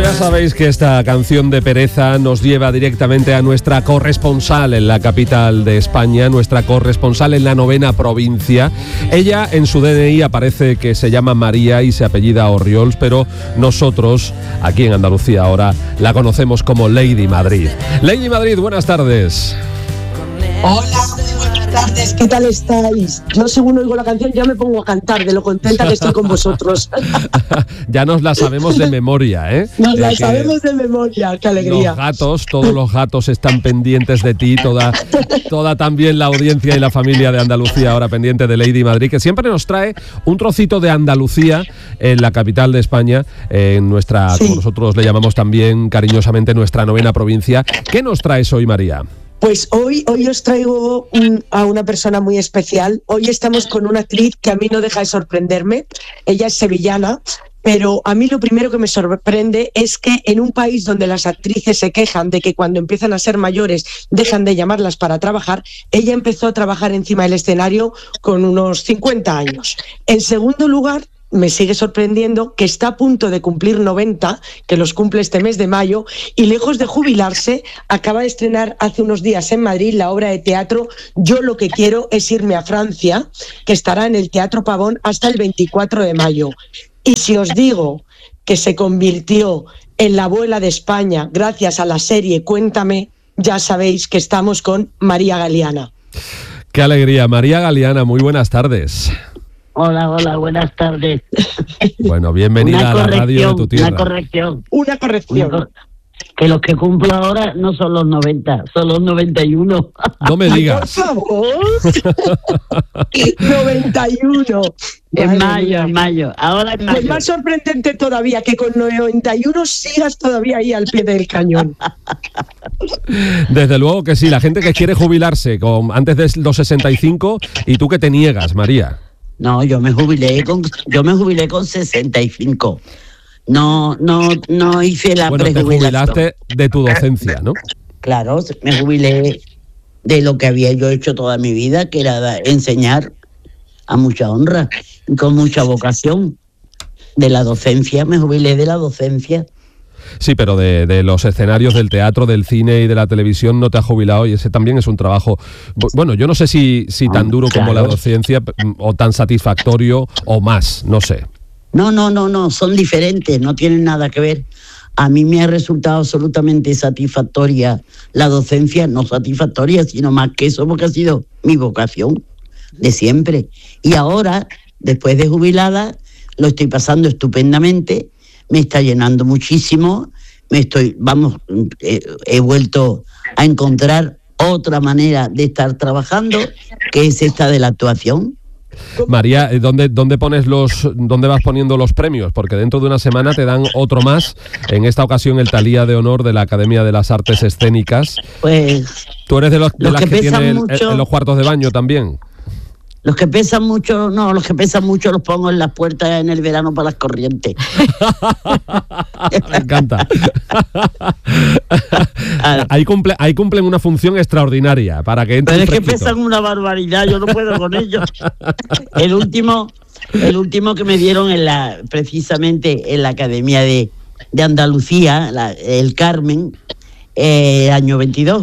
Ya sabéis que esta canción de Pereza nos lleva directamente a nuestra corresponsal en la capital de España, nuestra corresponsal en la 9ª provincia. Ella en su DNI aparece que se llama María y se apellida Orriols, pero nosotros aquí en Andalucía ahora la conocemos como Lady Madrid. Lady Madrid, buenas tardes. Hola, buenas tardes, ¿qué tal estáis? Yo según oigo la canción ya me pongo a cantar de lo contenta que estoy con vosotros. Ya nos la sabemos de memoria, ¿eh? Nos la sabemos de memoria, qué alegría. Los gatos, todos los gatos están pendientes de ti, toda también la audiencia y la familia de Andalucía ahora pendiente de Lady Madrid, que siempre nos trae un trocito de Andalucía en la capital de España, en nuestra, como nosotros le llamamos también cariñosamente, nuestra 9ª provincia. ¿Qué nos traes hoy, María? Pues hoy os traigo a una persona muy especial. Hoy estamos con una actriz que a mí no deja de sorprenderme. Ella es sevillana, pero a mí lo primero que me sorprende es que en un país donde las actrices se quejan de que cuando empiezan a ser mayores dejan de llamarlas para trabajar, ella empezó a trabajar encima del escenario con unos 50 años. En segundo lugar, me sigue sorprendiendo que está a punto de cumplir 90, que los cumple este mes de mayo, y lejos de jubilarse, acaba de estrenar hace unos días en Madrid la obra de teatro Yo lo que quiero es irme a Francia, que estará en el Teatro Pavón hasta el 24 de mayo. Y si os digo que se convirtió en la abuela de España gracias a la serie Cuéntame, ya sabéis que estamos con María Galeana. ¡Qué alegría! María Galeana, muy buenas tardes. Hola, buenas tardes. Bueno, bienvenida a la radio de tu tierra. Una corrección. Que los que cumplo ahora no son los 90, son los 91. No me digas. Por favor. 91. En mayo. Ahora en mayo. Pues más sorprendente todavía que con 91 sigas todavía ahí al pie del cañón. Desde luego que sí, la gente que quiere jubilarse antes de los 65 y tú que te niegas, María. No, yo me jubilé con 65. No hice la prejubilación. Bueno, te jubilaste de tu docencia, ¿no? Claro, me jubilé de lo que había yo hecho toda mi vida, que era enseñar a mucha honra, con mucha vocación. De la docencia, me jubilé de la docencia. Sí, pero de los escenarios del teatro, del cine y de la televisión no te has jubilado, y ese también es un trabajo, bueno, yo no sé si tan duro como la docencia o tan satisfactorio o más, no sé. No, son diferentes, no tienen nada que ver. A mí me ha resultado absolutamente satisfactoria la docencia, no satisfactoria, sino más que eso, porque ha sido mi vocación de siempre. Y ahora, después de jubilada, lo estoy pasando estupendamente. Me está llenando muchísimo, he vuelto a encontrar otra manera de estar trabajando, que es esta de la actuación. María, ¿dónde vas poniendo los premios? Porque dentro de una semana te dan otro más, en esta ocasión el Thalía de Honor de la Academia de las Artes Escénicas. Pues ¿Tú eres de las que tiene en los cuartos de baño también? Los que pesan mucho los pongo en las puertas en el verano para las corrientes. Me encanta. Ahí cumplen una función extraordinaria para que entre. Pero es que pesan una barbaridad, yo no puedo con ellos. El último que me dieron precisamente en la Academia de Andalucía, el Carmen, año 22,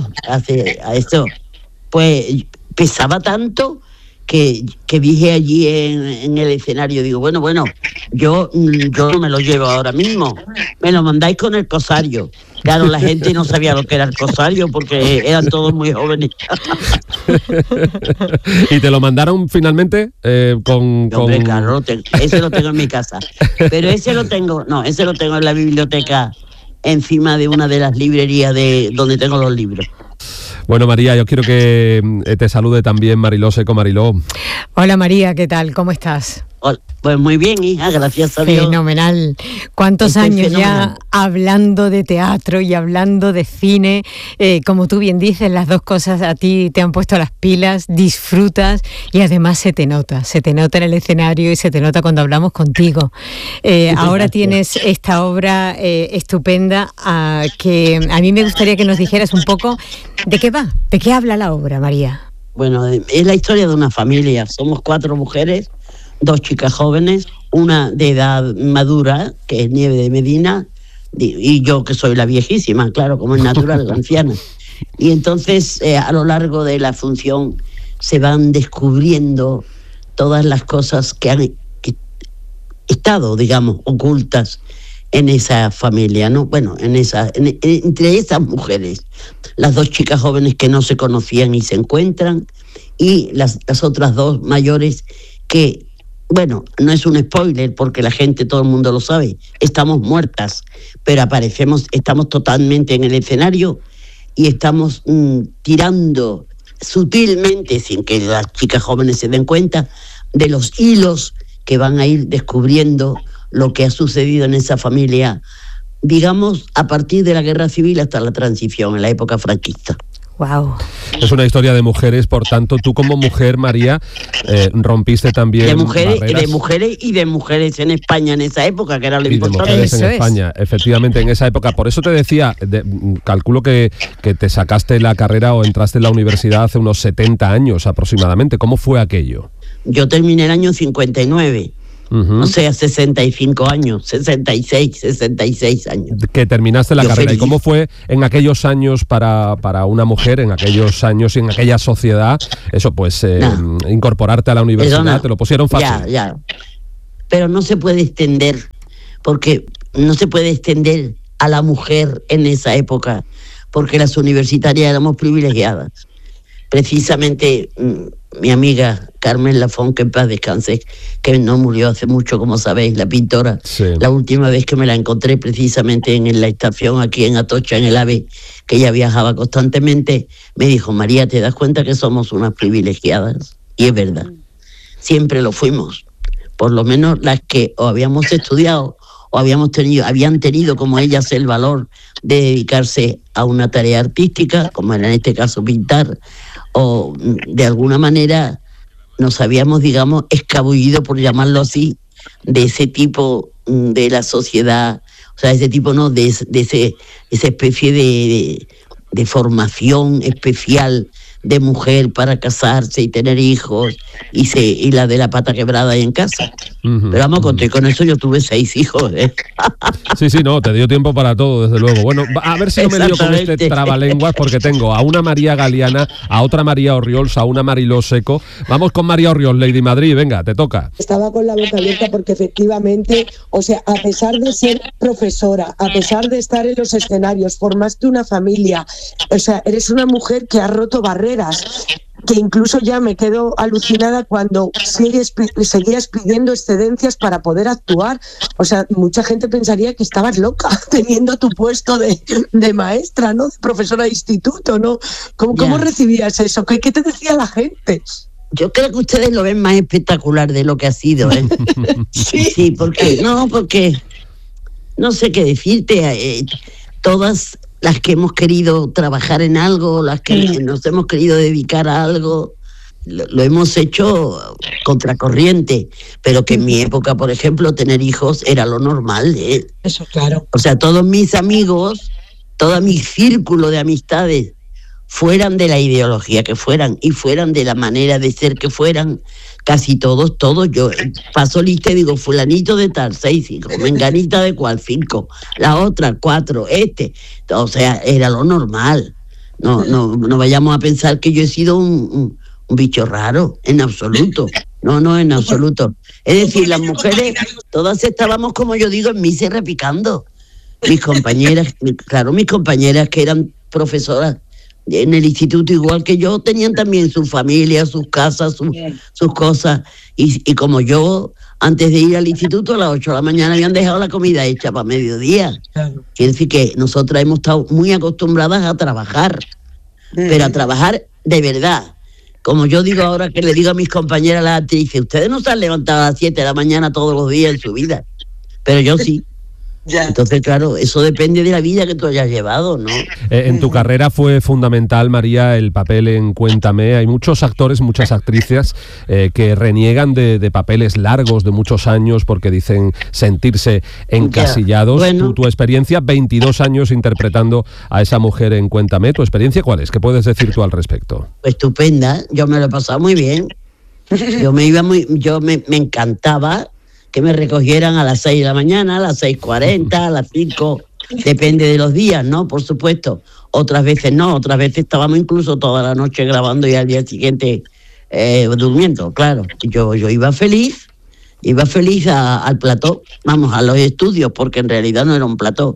pues pesaba tanto que dije allí en el escenario, digo, bueno, yo no me lo llevo ahora mismo, me lo mandáis con el cosario. Claro, la gente no sabía lo que era el cosario porque eran todos muy jóvenes. ¿Y te lo mandaron finalmente? Hombre, claro, ese lo tengo en mi casa. Pero ese lo tengo en la biblioteca, encima de una de las librerías donde tengo los libros. Bueno, María, yo quiero que te salude también Mariló Seco. Mariló. Hola, María, ¿qué tal? ¿Cómo estás? Pues muy bien, hija, gracias a Dios. Fenomenal. ¿Cuántos años ya hablando de teatro y hablando de cine? Como tú bien dices, las dos cosas a ti te han puesto las pilas, disfrutas y además se te nota en el escenario y se te nota cuando hablamos contigo. Ahora tienes esta obra estupenda que a mí me gustaría que nos dijeras un poco de qué va, de qué habla la obra, María. Bueno, es la historia de una familia. Somos 4 mujeres, 2 chicas jóvenes, una de edad madura, que es Nieve de Medina, y yo que soy la viejísima, claro, como es natural, la anciana. Y entonces a lo largo de la función se van descubriendo todas las cosas que han estado, digamos, ocultas en esa familia, ¿no? Bueno, entre esas mujeres, las dos chicas jóvenes que no se conocían y se encuentran, y las otras dos mayores que, bueno, no es un spoiler porque la gente, todo el mundo lo sabe, estamos muertas, pero estamos totalmente en el escenario y estamos tirando sutilmente, sin que las chicas jóvenes se den cuenta, de los hilos que van a ir descubriendo lo que ha sucedido en esa familia, digamos, a partir de la Guerra Civil hasta la transición, en la época franquista. Wow. Es una historia de mujeres, por tanto, tú como mujer, María, rompiste también de mujeres barreras. y de mujeres en España en esa época, que era lo importante. De mujeres en España, efectivamente, en esa época. Por eso te decía, calculo que te sacaste la carrera o entraste en la universidad hace unos 70 años aproximadamente. ¿Cómo fue aquello? Yo terminé el año 59. O sea, 65 años, 66 años. Que terminaste la carrera. Feliz. ¿Y cómo fue en aquellos años para una mujer, en aquellos años y en aquella sociedad, eso pues, incorporarte a la universidad? Perdona, ¿te lo pusieron fácil? Ya. Pero no se puede extender, porque no se puede extender a la mujer en esa época, porque las universitarias éramos privilegiadas. Precisamente mi amiga Carmen Lafón, que en paz descanse, que no murió hace mucho, como sabéis, la pintora, sí. La última vez que me la encontré precisamente en la estación aquí en Atocha, en el AVE, que ella viajaba constantemente, me dijo: María, ¿te das cuenta que somos unas privilegiadas? Y es verdad, siempre lo fuimos, por lo menos las que o habíamos estudiado o habían tenido como ellas el valor de dedicarse a una tarea artística, como era en este caso pintar, o de alguna manera nos habíamos, digamos, escabullido, por llamarlo así, de ese tipo de la sociedad, o sea, ese tipo, ¿no?, de esa especie de formación especial de mujer para casarse y tener hijos, y la de la pata quebrada ahí en casa. Pero vamos, con eso yo tuve 6 hijos, ¿eh? Sí, no, te dio tiempo para todo, desde luego. Bueno, a ver si no me lío con este trabalenguas, porque tengo a una María Galeana, a otra María Orriols, a una Mariló Seco. Vamos con María Orriols, Lady Madrid, venga, te toca. Estaba con la boca abierta porque efectivamente, o sea, a pesar de ser profesora, a pesar de estar en los escenarios, formaste una familia, o sea, eres una mujer que ha roto barreras, que incluso ya me quedo alucinada cuando seguías pidiendo excedencias para poder actuar. O sea, mucha gente pensaría que estabas loca teniendo tu puesto de maestra, ¿no? De profesora de instituto, ¿no? ¿Cómo recibías eso? ¿Qué te decía la gente? Yo creo que ustedes lo ven más espectacular de lo que ha sido, ¿eh? Sí, porque no sé qué decirte. Todas las que hemos querido trabajar en algo, las que nos hemos querido dedicar a algo, lo hemos hecho contracorriente, pero que en mi época, por ejemplo, tener hijos era lo normal, ¿eh? Eso, claro. O sea, todos mis amigos, todo mi círculo de amistades, fueran de la ideología que fueran y fueran de la manera de ser que fueran, casi todos, yo paso lista y digo, fulanito de tal, 6 hijos, menganita de cual, 5, la otra, 4, o sea, era lo normal. No vayamos a pensar que yo he sido un bicho raro, en absoluto. No, en absoluto. Es decir, las mujeres, todas estábamos, como yo digo, en misa repicando. Mis compañeras que eran profesoras en el instituto igual que yo, tenían también su familia, sus casas, sus cosas, y como yo, antes de ir al instituto a las 8 de la mañana habían dejado la comida hecha para mediodía. Claro. Quiere decir que nosotras hemos estado muy acostumbradas a trabajar, pero a trabajar de verdad. Como yo digo ahora, que le digo a mis compañeras, las actrices, ustedes no se han levantado a las 7 de la mañana todos los días en su vida, pero yo sí. Ya. Entonces, claro, eso depende de la vida que tú hayas llevado, ¿no? En tu carrera fue fundamental, María, el papel en Cuéntame. Hay muchos actores, muchas actrices que reniegan de papeles largos de muchos años porque dicen sentirse encasillados. Bueno. Tu experiencia, 22 años interpretando a esa mujer en Cuéntame. ¿Tu experiencia cuál es? ¿Qué puedes decir tú al respecto? Estupenda, yo me lo he pasado muy bien. Me encantaba que me recogieran a las 6 de la mañana, a las 6:40, a las 5, Depende de los días, ¿no? Por supuesto. Otras veces no, otras veces estábamos incluso toda la noche grabando y al día siguiente durmiendo, claro. Yo iba feliz al plató, vamos, a los estudios, porque en realidad no era un plató,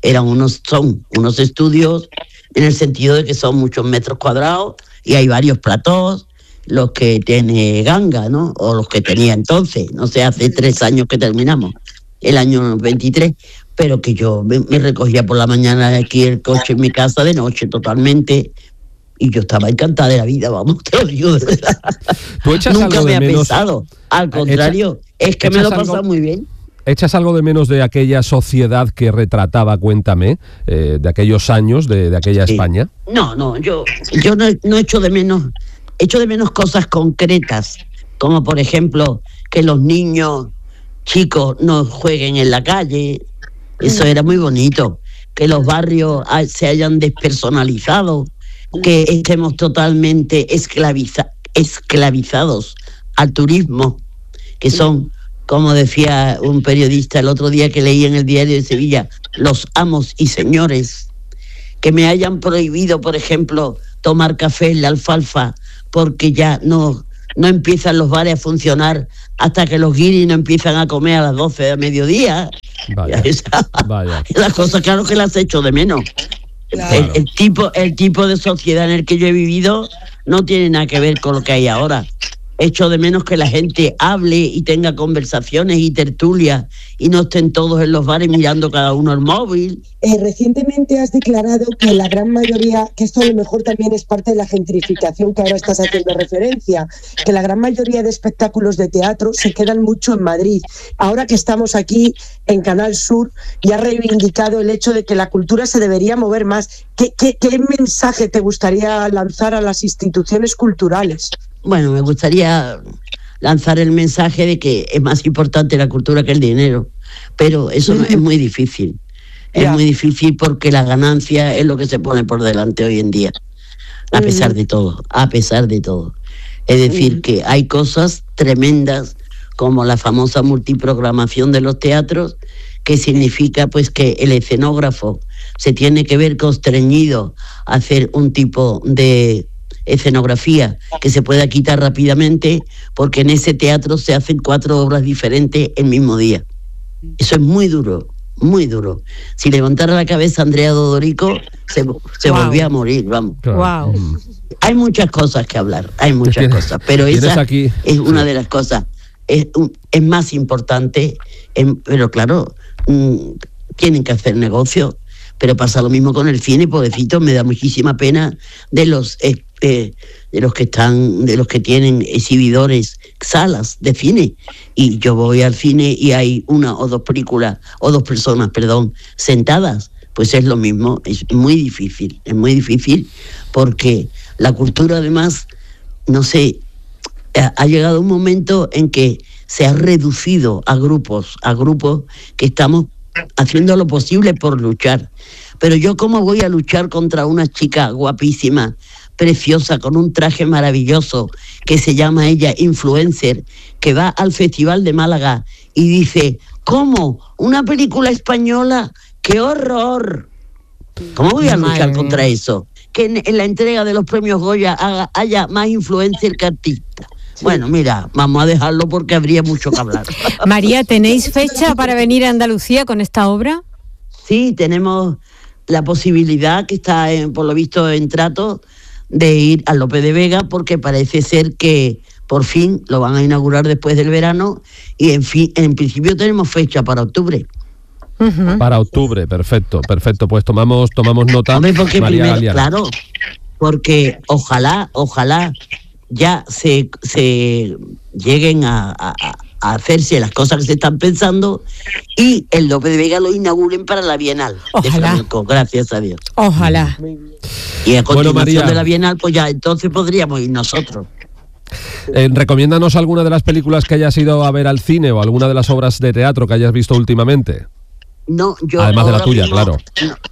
son unos estudios en el sentido de que son muchos metros cuadrados y hay varios platós, los que tiene Ganga, ¿no? O los que tenía entonces, no sé, hace 3 años que terminamos, el año 23, pero que yo me recogía por la mañana aquí el coche en mi casa, de noche totalmente, y yo estaba encantada de la vida, vamos, te lo digo de verdad. Nunca me ha pesado, al contrario, es que me lo he pasado muy bien. ¿Echas algo de menos de aquella sociedad que retrataba, cuéntame, de aquellos años, de aquella España? No, yo no echo de menos cosas concretas, como por ejemplo que los niños chicos no jueguen en la calle, eso era muy bonito, que los barrios se hayan despersonalizado, que estemos totalmente esclavizados al turismo, que son, como decía un periodista el otro día que leí en el Diario de Sevilla, los amos y señores, que me hayan prohibido, por ejemplo, tomar café en la Alfalfa, porque ya no empiezan los bares a funcionar hasta que los guiris no empiezan a comer a las 12 de mediodía. Vaya. Esas cosas, claro que las echo de menos. Claro. El tipo de sociedad en el que yo he vivido no tiene nada que ver con lo que hay ahora. Echo de menos que la gente hable y tenga conversaciones y tertulias y no estén todos en los bares mirando cada uno el móvil. Recientemente has declarado que la gran mayoría, que esto a lo mejor también es parte de la gentrificación que ahora estás haciendo referencia, que la gran mayoría de espectáculos de teatro se quedan mucho en Madrid. Ahora que estamos aquí en Canal Sur, ya has reivindicado el hecho de que la cultura se debería mover más. ¿Qué mensaje te gustaría lanzar a las instituciones culturales? Bueno, me gustaría lanzar el mensaje de que es más importante la cultura que el dinero, pero eso es muy difícil. Es muy difícil porque la ganancia es lo que se pone por delante hoy en día, a pesar de todo. Es decir, que hay cosas tremendas como la famosa multiprogramación de los teatros, que significa pues que el escenógrafo se tiene que ver constreñido a hacer un tipo de escenografía que se pueda quitar rápidamente, porque en ese teatro se hacen 4 obras diferentes el mismo día. Eso es muy duro, muy duro. Si levantara la cabeza Andrea Dodorico, se volvía a morir, vamos. Wow. Hay muchas cosas que hablar, cosas, pero esa aquí es una de las cosas. Es más importante, pero claro, tienen que hacer negocio. Pero pasa lo mismo con el cine, pobrecito, me da muchísima pena de los que tienen exhibidores, salas de cine, y yo voy al cine y hay 1 o 2 películas o 2 personas, sentadas. Pues es lo mismo, es muy difícil porque la cultura, además, no sé, ha llegado un momento en que se ha reducido a grupos que estamos haciendo lo posible por luchar. Pero yo, ¿cómo voy a luchar contra una chica guapísima, preciosa, con un traje maravilloso, que se llama ella influencer, que va al Festival de Málaga y dice, ¿cómo? ¿Una película española? ¡Qué horror! ¿Cómo voy a luchar contra eso? Que en la entrega de los premios Goya haya más influencer que artista. Bueno, mira, vamos a dejarlo porque habría mucho que hablar. María, ¿tenéis fecha para venir a Andalucía con esta obra? Sí, tenemos la posibilidad, que está por lo visto en trato, de ir a Lope de Vega, porque parece ser que por fin lo van a inaugurar después del verano y en principio tenemos fecha para octubre. Para octubre, perfecto, pues tomamos nota. Hombre, porque María primero, Galiano. claro, porque ojalá ya se lleguen a hacerse las cosas que se están pensando y el Lope de Vega lo inauguren para la Bienal de Flamenco, gracias a Dios. Ojalá. Y a continuación María, de la Bienal, pues ya entonces podríamos ir nosotros. Recomiéndanos alguna de las películas que hayas ido a ver al cine o alguna de las obras de teatro que hayas visto últimamente. No, yo además de la tuya, mismo, claro.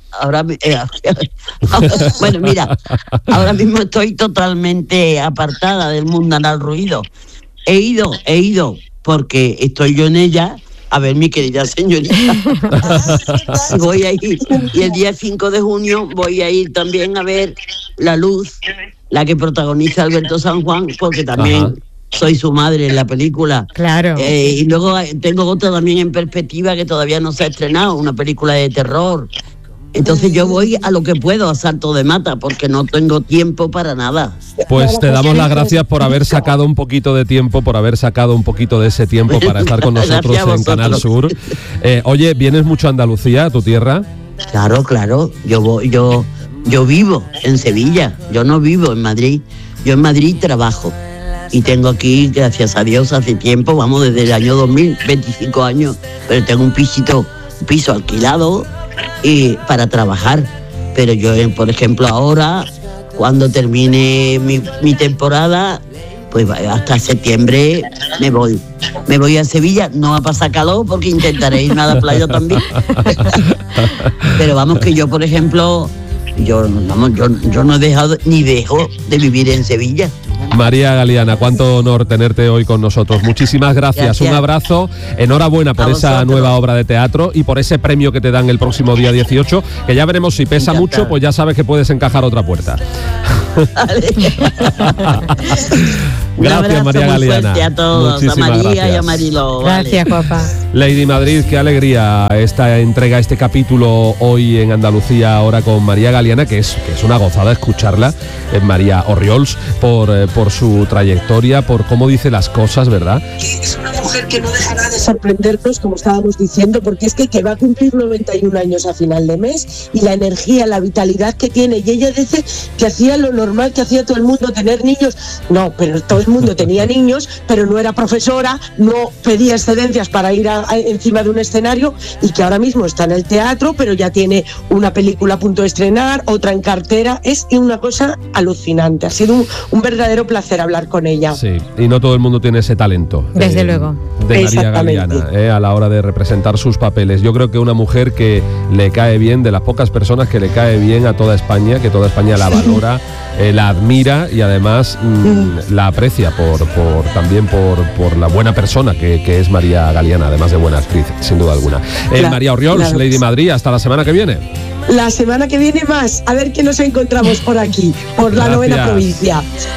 Bueno, mira, ahora mismo estoy totalmente apartada del mundanal ruido. He ido porque estoy yo en ella a ver mi querida señorita. Voy a ir, y el día 5 de junio voy a ir también a ver La Luz, la que protagoniza Alberto San Juan, porque también soy su madre en la película. Claro. Y luego tengo otra también en perspectiva que todavía no se ha estrenado, una película de terror. Entonces yo voy a lo que puedo, a salto de mata, porque no tengo tiempo para nada. Pues te damos las gracias por haber sacado un poquito de tiempo, por haber sacado un poquito de ese tiempo para estar con nosotros en Canal Sur. Oye, ¿vienes mucho a Andalucía, a tu tierra? Claro, yo vivo en Sevilla, yo no vivo en Madrid. Yo en Madrid trabajo y tengo aquí, gracias a Dios, hace tiempo, vamos, desde el año 2000, 25 años, pero tengo un piso alquilado y para trabajar. Pero yo, por ejemplo, ahora, cuando termine mi temporada, pues hasta septiembre me voy a Sevilla, no a pasar calor porque intentaré irme a la playa también. Pero vamos, que yo, por ejemplo, yo no he dejado ni dejo de vivir en Sevilla. María Galeana, cuánto honor tenerte hoy con nosotros. Muchísimas gracias. Un abrazo, enhorabuena por esa nueva obra de teatro y por ese premio que te dan el próximo día 18, que ya veremos si pesa mucho, pues ya sabes que puedes encajar otra puerta. Gracias, María Galeana. A todos, muchísimas a María gracias. y a Marilo. Gracias, guapa. Lady Madrid, qué alegría esta entrega, este capítulo hoy en Andalucía, ahora con María Galeana, que es una gozada escucharla, María Orriols, por su trayectoria, por cómo dice las cosas, ¿verdad? Es una mujer que no dejará de sorprendernos, como estábamos diciendo, porque es que va a cumplir 91 años a final de mes, y la energía, la vitalidad que tiene, y ella dice que hacía lo normal que hacía todo el mundo, tener niños. No, pero todo el mundo tenía niños, pero no era profesora, no pedía excedencias para ir encima de un escenario, y que ahora mismo está en el teatro, pero ya tiene una película a punto de estrenar, otra en cartera. Es una cosa alucinante. Ha sido un verdadero placer hablar con ella. Sí, y no todo el mundo tiene ese talento. Desde luego. De María Galeana, a la hora de representar sus papeles. Yo creo que una mujer que le cae bien, de las pocas personas que le cae bien a toda España, que toda España la valora, la admira y además la aprecia también por la buena persona que es María Galeana, además de buena actriz, sin duda alguna. María Orriols, Lady Madrid, hasta la semana que viene. La semana que viene más, a ver qué nos encontramos por aquí, por la novena provincia.